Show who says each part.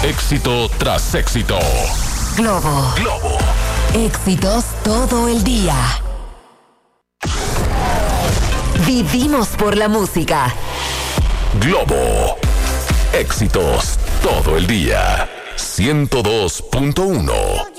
Speaker 1: Éxito tras éxito.
Speaker 2: Globo. Éxitos todo el día. Vivimos por la música.
Speaker 1: Globo. Éxitos todo el día. 102.1.